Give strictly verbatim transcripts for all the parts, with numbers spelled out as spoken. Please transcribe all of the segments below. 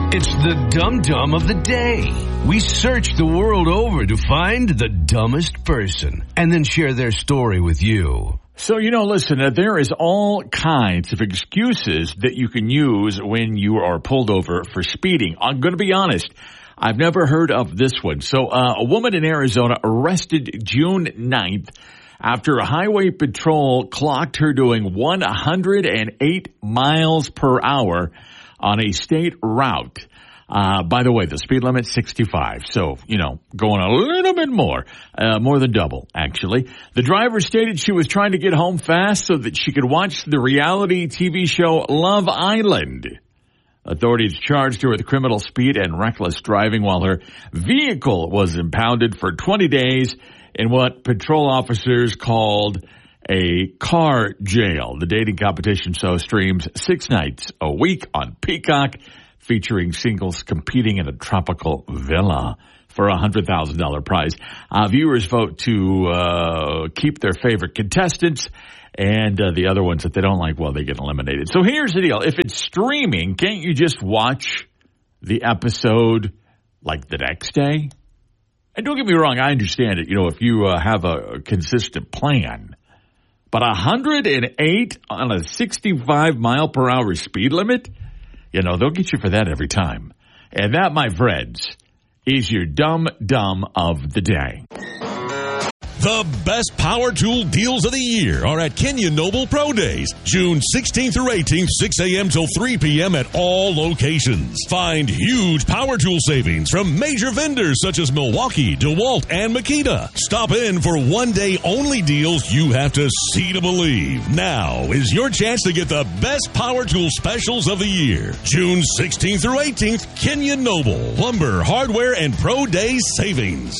It's the Dum Dum of the Day. We search the world over to find the dumbest person and then share their story with you. So, you know, listen, uh, there is all kinds of excuses that you can use when you are pulled over for speeding. I'm going to be honest. I've never heard of this one. So, uh, a woman in Arizona arrested June ninth after a highway patrol clocked her doing one hundred eight miles per hour on a state route. Uh, by the way, the speed limit sixty-five. So, you know, going a little bit more, uh, more than double, actually. The driver stated she was trying to get home fast so that she could watch the reality T V show Love Island. Authorities charged her with criminal speed and reckless driving while her vehicle was impounded for twenty days in what patrol officers called a car jail. The dating competition show streams six nights a week on Peacock, featuring singles competing in a tropical villa for a one hundred thousand dollars prize. Uh, viewers vote to uh, keep their favorite contestants, and uh, the other ones that they don't like, well, they get eliminated. So here's the deal. If it's streaming, can't you just watch the episode like the next day? And don't get me wrong, I understand it, you know, if you uh, have a consistent plan. But one hundred eight on a sixty-five mile per hour speed limit? You know, they'll get you for that every time. And that, my friends, is your dumb dumb of the day. The best power tool deals of the year are at Kenyon Noble Pro Days, June sixteenth through eighteenth, six a.m. till three p.m. at all locations. Find huge power tool savings from major vendors such as Milwaukee, DeWalt, and Makita. Stop in for one-day only deals you have to see to believe. Now is your chance to get the best power tool specials of the year. June sixteenth through eighteenth, Kenyon Noble, lumber, hardware, and Pro Days savings.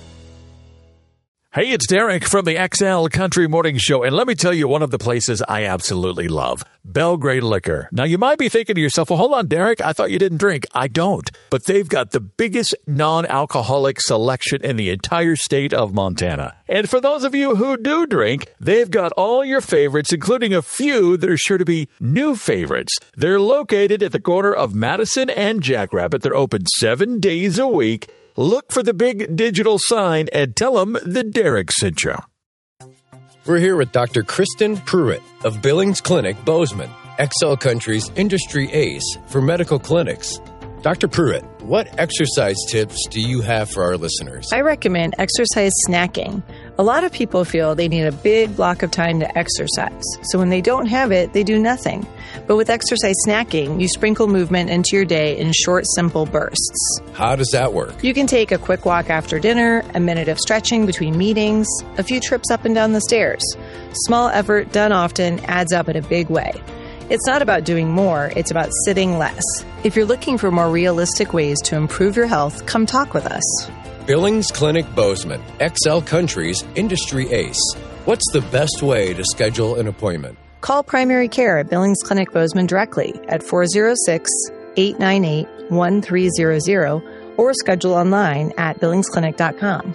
Hey, it's Derek from the X L Country Morning Show, and let me tell you one of the places I absolutely love, Belgrade Liquor. Now, you might be thinking to yourself, well, hold on, Derek, I thought you didn't drink. I don't, but they've got the biggest non-alcoholic selection in the entire state of Montana. And for those of you who do drink, they've got all your favorites, including a few that are sure to be new favorites. They're located at the corner of Madison and Jackrabbit. They're open seven days a week. Look for the big digital sign and tell them that Derek sent you. We're here with Doctor Kristen Pruitt of Billings Clinic, Bozeman, X L Country's industry ace for medical clinics. Doctor Pruitt, what exercise tips do you have for our listeners? I recommend exercise snacking. A lot of people feel they need a big block of time to exercise. So when they don't have it, they do nothing. But with exercise snacking, you sprinkle movement into your day in short, simple bursts. How does that work? You can take a quick walk after dinner, a minute of stretching between meetings, a few trips up and down the stairs. Small effort done often adds up in a big way. It's not about doing more, it's about sitting less. If you're looking for more realistic ways to improve your health, come talk with us. Billings Clinic Bozeman, X L Country's industry ace. What's the best way to schedule an appointment? Call primary care at Billings Clinic Bozeman directly at four oh six, eight nine eight, one three zero zero or schedule online at billings clinic dot com.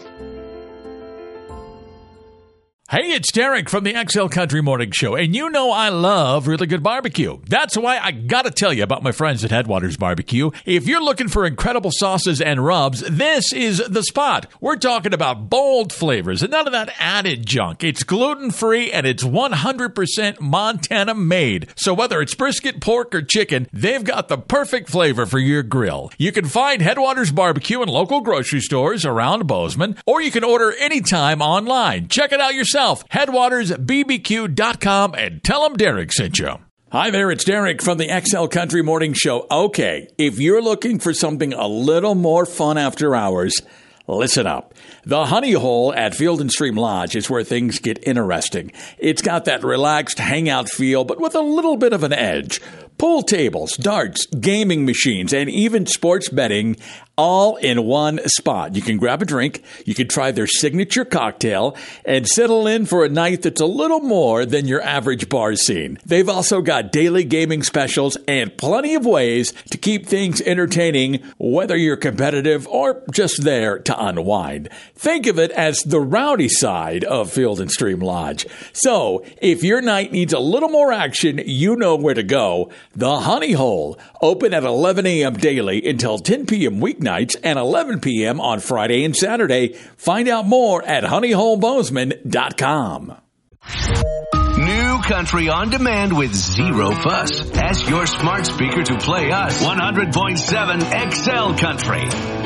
Hey, it's Derek from the X L Country Morning Show, and you know I love really good barbecue. That's why I gotta tell you about my friends at Headwaters Barbecue. If you're looking for incredible sauces and rubs, this is the spot. We're talking about bold flavors and none of that added junk. It's gluten-free and it's one hundred percent Montana made. So whether it's brisket, pork, or chicken, they've got the perfect flavor for your grill. You can find Headwaters Barbecue in local grocery stores around Bozeman, or you can order anytime online. Check it out yourself. Headwaters B B Q dot com and tell them Derek sent you. Hi there, it's Derek from the X L Country Morning Show. Okay, if you're looking for something a little more fun after hours, listen up. The Honey Hole at Field and Stream Lodge is where things get interesting. It's got that relaxed hangout feel, but with a little bit of an edge. Pool tables, darts, gaming machines, and even sports betting all in one spot. You can grab a drink, you can try their signature cocktail, and settle in for a night that's a little more than your average bar scene. They've also got daily gaming specials and plenty of ways to keep things entertaining, whether you're competitive or just there to unwind. Think of it as the rowdy side of Field and Stream Lodge. So, if your night needs a little more action, you know where to go. The Honey Hole, open at eleven a.m. daily until ten p.m. weeknights and eleven p.m. on Friday and Saturday. Find out more at honey hole bozeman dot com. New country on demand with zero fuss. Ask your smart speaker to play us one hundred point seven X L Country.